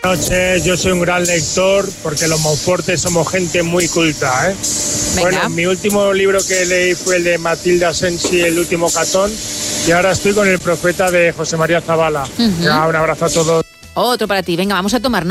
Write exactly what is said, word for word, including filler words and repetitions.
Buenas noches, yo soy un gran lector porque los Monfortes somos gente muy culta, ¿eh? Venga. Bueno, mi último libro que leí fue el de Matilda Sensi, El último catón, y ahora estoy con El profeta de José María Zabala. Uh-huh. Ya, un abrazo a todos. Otro para ti. Venga, vamos a tomar